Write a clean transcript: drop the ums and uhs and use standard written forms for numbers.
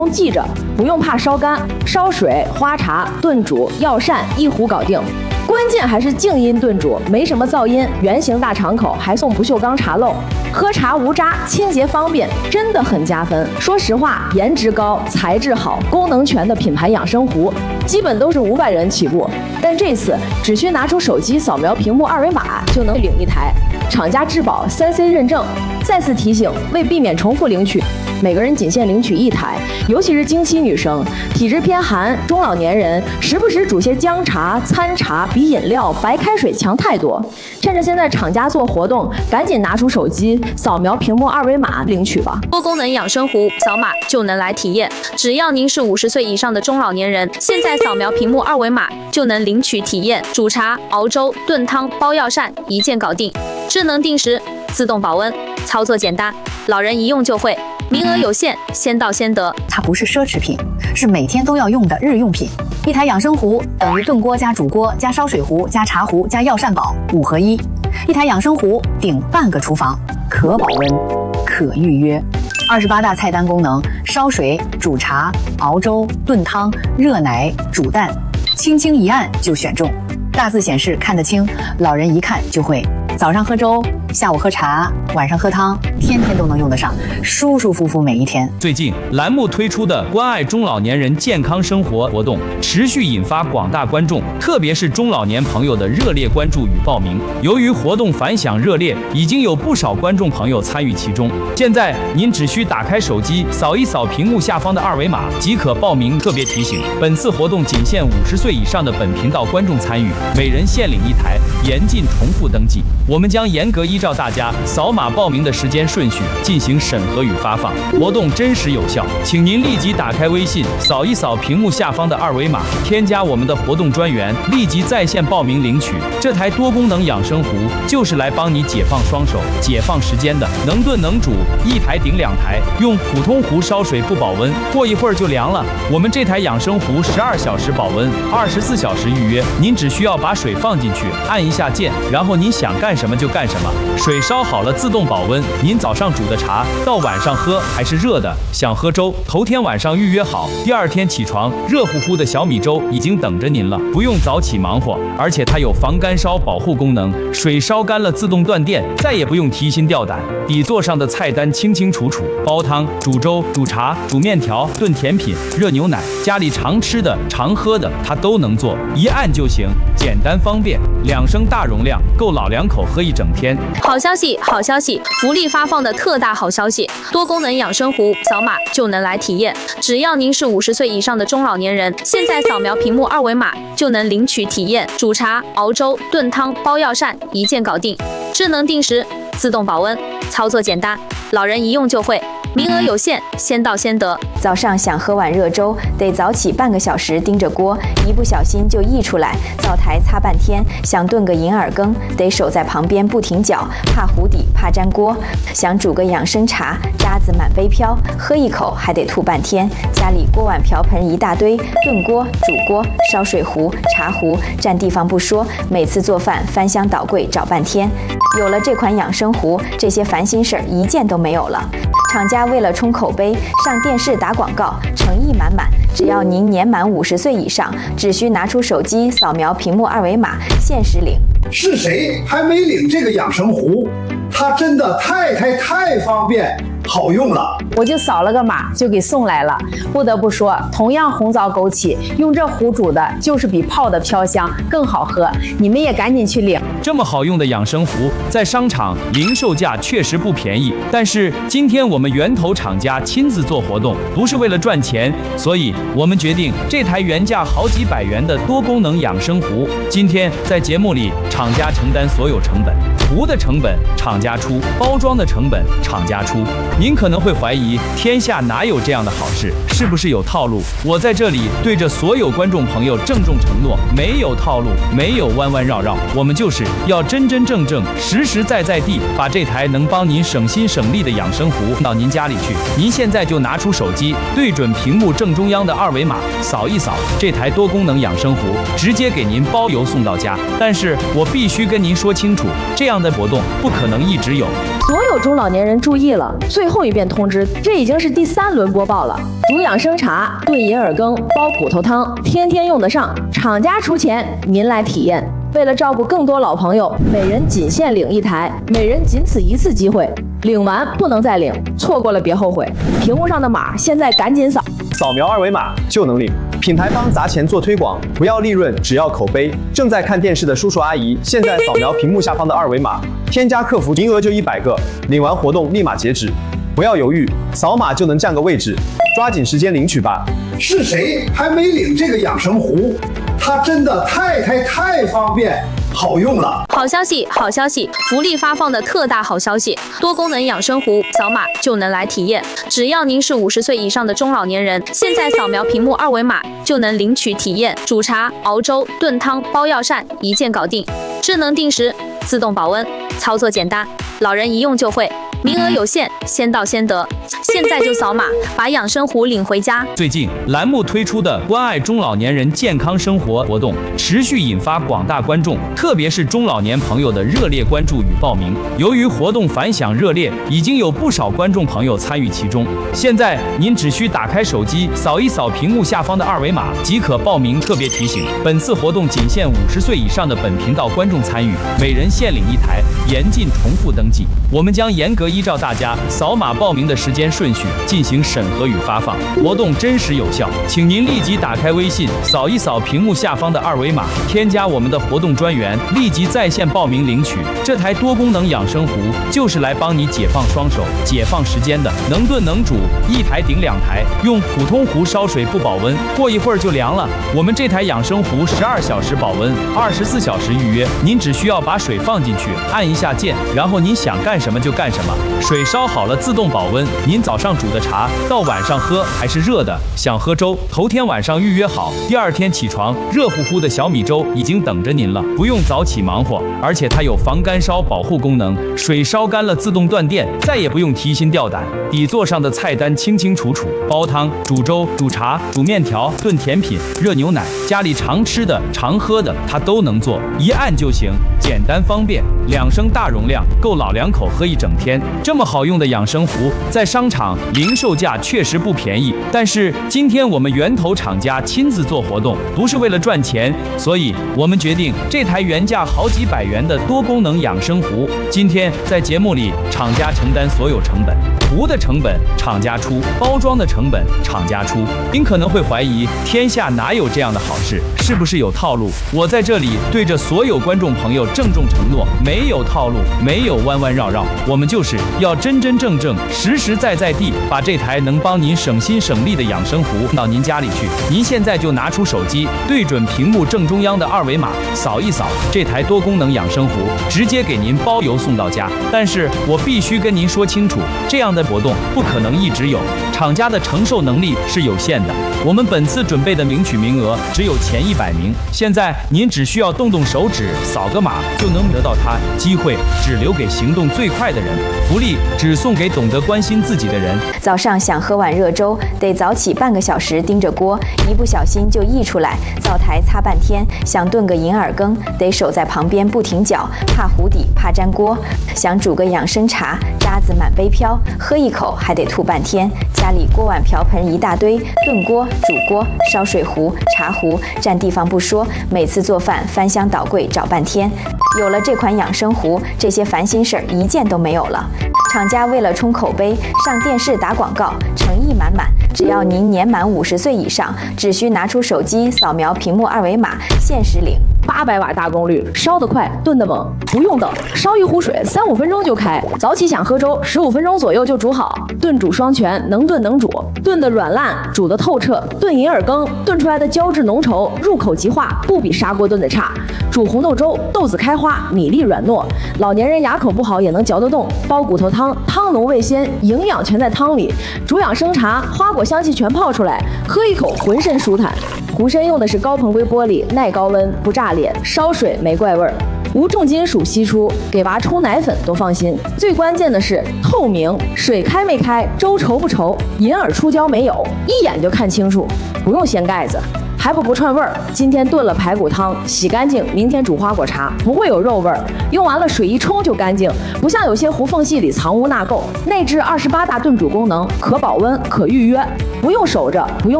记着，不用怕烧干，烧水、花茶、炖煮、药膳一壶搞定。关键还是静音炖煮，没什么噪音，圆形大敞口，还送不锈钢茶漏，喝茶无渣，清洁方便，真的很加分。说实话，颜值高、材质好、功能全的品牌养生壶，基本都是500元起步，但这次只需拿出手机扫描屏幕2维码就能领一台，厂家质保3C 认证。再次提醒，为避免重复领取，每个人仅限领取1台，尤其是经期女生、体质偏寒、中老年人，时不时煮些姜茶、参茶比饮料、白开水强太多。趁着现在厂家做活动，赶紧拿出手机扫描屏幕2维码领取吧。 多功能养生壶，扫码就能来体验。只要您是50岁以上的中老年人，现在扫描屏幕2维码就能领取体验。煮茶、熬粥、炖汤、包药膳，一键搞定。智能定时，自动保温，操作简单，老人一用就会。名额有限，先到先得。 它不是奢侈品，是每天都要用的日用品。一台养生壶等于炖锅加煮锅加烧水壶加茶壶加药膳宝5合1。一台养生壶顶半个厨房，可保温，可预约。28大菜单功能：烧水、煮茶、熬粥、炖汤、热奶、煮蛋，轻轻一按就选中。大字显示看得清，老人一看就会。早上喝粥，下午喝茶，晚上喝汤，天天都能用得上，舒舒服服每一天。 最近栏目推出的关爱中老年人健康生活活动，持续引发广大观众，特别是中老年朋友的热烈关注与报名。由于活动反响热烈，已经有不少观众朋友参与其中。现在您只需打开手机，扫一扫屏幕下方的2维码即可报名。特别提醒，本次活动仅限50岁以上的本频道观众参与，每人限领1台，严禁重复登记。我们将严格依照大家扫码报名的时间顺序进行审核与发放，活动真实有效，请您立即打开微信，扫一扫屏幕下方的2维码，添加我们的活动专员，立即在线报名领取。这台多功能养生壶就是来帮你解放双手、解放时间的，能炖能煮，1台顶2台，用普通壶烧水不保温，过一会儿就凉了。我们这台养生壶12小时保温，24小时预约，您只需要把水放进去，按一下键，然后您想干什么就干什么，水烧好了自动保温。您早上煮的茶到晚上喝还是热的，想喝粥，头天晚上预约好，第2天起床，热乎乎的小米粥已经等着您了，不用早起忙活，而且它有防干烧保护功能，水烧干了自动断电，再也不用提心吊胆。底座上的菜单清清楚楚，煲汤、煮粥、煮茶、煮面条、炖甜品、热牛奶，家里常吃的、常喝的，它都能做，一按就行，简单方便，2升大容量，够老2口喝一整天。 好消息，好消息！福利发放的特大好消息！多功能养生壶，扫码就能来体验。只要您是50岁以上的中老年人，现在扫描屏幕2维码就能领取体验。煮茶、熬粥、炖汤、包药膳，一键搞定。智能定时，自动保温，操作简单，老人一用就会。名额有限，先到先得。 早上想喝碗热粥，得早起半个小时盯着锅，一不小心就溢出来，灶台擦半天。想炖个银耳羹，得守在旁边不停搅，怕糊底，怕粘锅。想煮个养生茶，渣子满杯飘，喝一口还得吐半天。家里锅碗瓢盆一大堆，炖锅、煮锅、烧水壶、茶壶，占地方不说，每次做饭翻箱倒柜找半天。有了这款养生壶，这些烦心事儿一件都没有了。厂家为了冲口碑，上电视打广告，诚意满满。只要您年满50岁以上，只需拿出手机扫描屏幕2维码，限时领。 是谁还没领这个养生壶？它真的太方便好用了。 我就扫了个码就给送来了。不得不说，同样红枣枸杞，用这壶煮的就是比泡的飘香更好喝。你们也赶紧去领。 这么好用的养生壶，在商场零售价确实不便宜，但是今天我们源头厂家亲自做活动，不是为了赚钱，所以我们决定这台原价好几百元的多功能养生壶，今天在节目里厂家承担所有成本，壶的成本厂家出，包装的成本厂家出。您可能会怀疑，天下哪有这样的好事？是不是有套路？我在这里对着所有观众朋友郑重承诺，没有套路，没有弯弯绕绕，我们就是要真真正正、实实在在地把这台能帮您省心省力的养生壶到您家里去。您现在就拿出手机，对准屏幕正中央的2维码，扫一扫这台多功能养生壶，直接给您包邮送到家。但是我必须跟您说清楚，这样的活动不可能一直有。 所有中老年人注意了，最后一遍通知，这已经是第3轮播报了。煮养生茶、炖银耳羹、煲骨头汤，天天用得上，厂家出钱，您来体验。为了照顾更多老朋友，每人仅限领1台，每人仅此1次机会，领完不能再领，错过了别后悔。屏幕上的码现在赶紧扫， 扫描2维码就能领。品牌方砸钱做推广，不要利润，只要口碑。正在看电视的叔叔阿姨，现在扫描屏幕下方的2维码，添加客服，名额就100个，领完活动立马截止。不要犹豫，扫码就能占个位置，抓紧时间领取吧。 是谁还没领这个养生壶？它真的太方便好用了！ 好消息，好消息！福利发放的特大好消息，多功能养生壶，扫码就能来体验。只要您是50岁以上的中老年人，现在扫描屏幕2维码就能领取体验。煮茶、熬粥、炖汤、煲药膳，一键搞定。智能定时，自动保温，操作简单，老人一用就会。名额有限，先到先得。现在就扫码，把养生壶领回家。 最近栏目推出的关爱中老年人健康生活活动，持续引发广大观众，特别是中老年朋友的热烈关注与报名。由于活动反响热烈，已经有不少观众朋友参与其中。现在您只需打开手机，扫一扫屏幕下方的2维码，即可报名。特别提醒，本次活动仅限50岁以上的本频道观众参与，每人限领1台，严禁重复登记。我们将严格依照大家扫码报名的时间顺序进行审核与发放，活动真实有效，请您立即打开微信，扫一扫屏幕下方的2维码，添加我们的活动专员，立即在线报名领取。这台多功能养生壶就是来帮你解放双手、解放时间的，能炖能煮，1台顶2台，用普通壶烧水不保温，过一会儿就凉了。我们这台养生壶12小时保温，24小时预约，您只需要把水放进去，按一下键，然后您想干什么就干什么，水烧好了自动保温。您早上煮的茶到晚上喝还是热的，想喝粥，头天晚上预约好，第2天起床，热乎乎的小米粥已经等着您了，不用早起忙活，而且它有防干烧保护功能，水烧干了自动断电，再也不用提心吊胆。底座上的菜单清清楚楚，煲汤、煮粥、煮茶、煮面条、炖甜品、热牛奶，家里常吃的、常喝的，它都能做，一按就行，简单方便，2升大容量，够老2口喝一整天。这么好用的养生壶，在商场零售价确实不便宜，但是今天我们源头厂家亲自做活动，不是为了赚钱，所以我们决定这台原价好几百元的多功能养生壶，今天在节目里厂家承担所有成本，壶的成本厂家出，包装的成本厂家出。您可能会怀疑，天下哪有这样的好事？是不是有套路？我在这里对着所有观众朋友郑重承诺，没有套路，没有弯弯绕绕，我们就是要真真正正、实实在在地把这台能帮您省心省力的养生壶到您家里去。您现在就拿出手机，对准屏幕正中央的2维码，扫一扫这台多功能养生壶，直接给您包邮送到家。但是我必须跟您说清楚，这样的活动不可能一直有，厂家的承受能力是有限的。我们本次准备的领取名额只有前100名，现在您只需要动动手指，扫个码就能得到它，机会只留给行动最快的人，福利只送给懂得关心自己的人。 早上想喝碗热粥，得早起半个小时盯着锅，一不小心就溢出来，灶台擦半天；想炖个银耳羹，得守在旁边不停搅，怕糊底，怕粘锅；想煮个养生茶，渣子满杯飘，喝一口还得吐半天。家里锅碗瓢盆一大堆，炖锅、煮锅、烧水壶、茶壶，占地方不说，每次做饭翻箱倒柜找半天。有了这款养生壶，这些烦心事儿一件都没有了。厂家为了冲口碑，上电视打广告，诚意满满。只要您年满50岁以上，只需拿出手机扫描屏幕2维码，限时领。 800瓦大功率，烧得快，炖得猛，不用等，烧一壶水3-5分钟就开。早起想喝粥，15分钟左右就煮好。炖煮双全，能炖能煮，炖得软烂，煮得透彻。炖银耳羹，炖出来的胶质浓稠，入口即化，不比砂锅炖的差。煮红豆粥，豆子开花，米粒软糯，老年人牙口不好也能嚼得动。煲骨头汤，汤浓味鲜，营养全在汤里。煮养生茶，花果香气全泡出来，喝一口浑身舒坦。壶身用的是高硼硅玻璃，耐高温，不炸裂，烧水没怪味儿，无重金属析出，给娃冲奶粉都放心。最关键的是透明，水开没开，粥稠不稠，银耳出胶没有，一眼就看清楚，不用掀盖子。 还不串味儿，今天炖了排骨汤，洗干净，明天煮花果茶，不会有肉味儿。用完了水一冲就干净，不像有些糊缝隙里藏污纳垢。内置28大炖煮功能，可保温，可预约，不用守着，不用